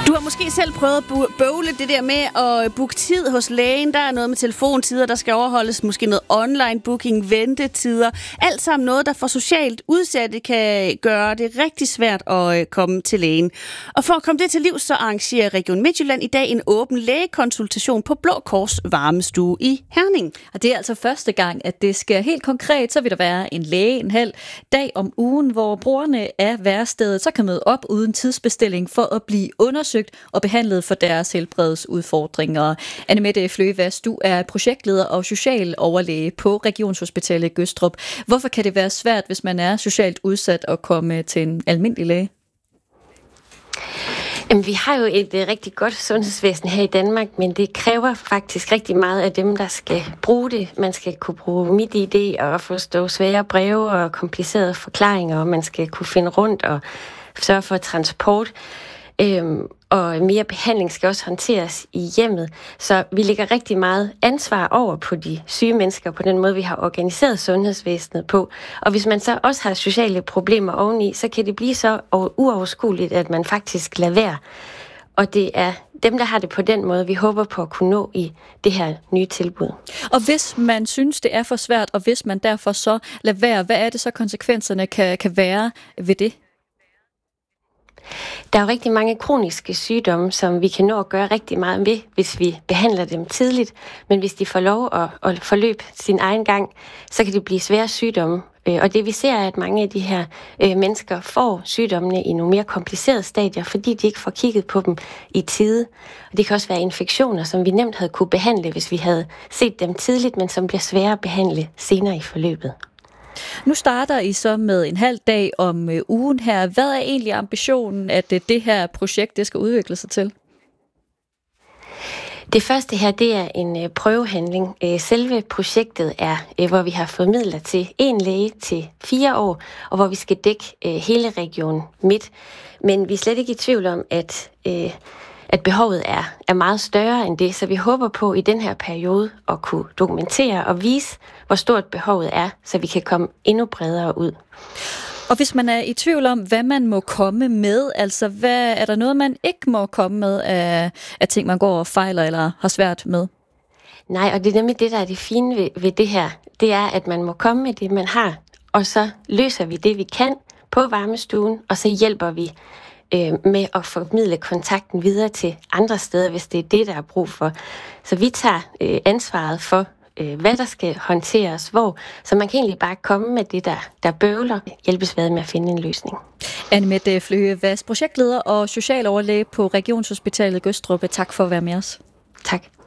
Du har måske selv prøvet at bøvle det der med at booke tid hos lægen. Der er noget med telefontider, der skal overholdes. Måske noget online booking, ventetider. Alt sammen noget, der for socialt udsatte kan gøre det rigtig svært at komme til lægen. Og for at komme det til livs, så arrangerer Region Midtjylland i dag en åben lægekonsultation på Blå Kors varmestue i Herning. Og det er altså første gang, at det sker helt konkret. Så vil der være en læge en halv dag om ugen, hvor brugerne af værstedet så kan møde op uden tidsbestilling for at blive undersøgt og behandlet for deres helbredsudfordringer. Annemette Fløgevas, du er projektleder og social overlæge på Regionshospitalet Gødstrup. Hvorfor kan det være svært, hvis man er socialt udsat, at komme til en almindelig læge? Jamen, vi har jo et rigtig godt sundhedsvæsen her i Danmark, men det kræver faktisk rigtig meget af dem, der skal bruge det. Man skal kunne bruge MitID og forstå svære breve og komplicerede forklaringer, og man skal kunne finde rundt og sørge for transport. Og mere behandling skal også håndteres i hjemmet. Så vi lægger rigtig meget ansvar over på de syge mennesker på den måde, vi har organiseret sundhedsvæsenet på. Og hvis man så også har sociale problemer oveni, så kan det blive så uoverskueligt, at man faktisk lader være. Og det er dem, der har det på den måde, vi håber på at kunne nå i det her nye tilbud. Og hvis man synes, det er for svært, og hvis man derfor så lader være, hvad er det så konsekvenserne kan være ved det? Der er jo rigtig mange kroniske sygdomme, som vi kan nå at gøre rigtig meget ved, hvis vi behandler dem tidligt. Men hvis de får lov at forløbe sin egen gang, så kan det blive svære sygdomme. Og det vi ser er, at mange af de her mennesker får sygdommene i nogle mere komplicerede stadier, fordi de ikke får kigget på dem i tide. Og det kan også være infektioner, som vi nemt havde kunne behandle, hvis vi havde set dem tidligt, men som bliver svære at behandle senere i forløbet. Nu starter I så med en halv dag om ugen her. Hvad er egentlig ambitionen, at det her projekt det skal udvikle sig til? Det første her, det er en prøvehandling. Selve projektet er, hvor vi har fået midler til en læge til 4 år, og hvor vi skal dække hele Region Midt. Men vi er slet ikke i tvivl om, at behovet er meget større end det, så vi håber på i den her periode at kunne dokumentere og vise, hvor stort behovet er, så vi kan komme endnu bredere ud. Og hvis man er i tvivl om, hvad man må komme med, altså er der noget, man ikke må komme med af ting, man går og fejler eller har svært med? Nej, og det er nemlig det, der er det fine ved det her. Det er, at man må komme med det, man har, og så løser vi det, vi kan på varmestuen, og så hjælper vi med at formidle kontakten videre til andre steder, hvis det er det, der er brug for. Så vi tager ansvaret for, hvad der skal håndteres hvor, så man kan egentlig bare komme med det, der bøvler, hjælpes med at finde en løsning. Annemette Fløgevas, projektleder og socialoverlæge på Regionshospitalet Gødstrup. Tak for at være med os. Tak.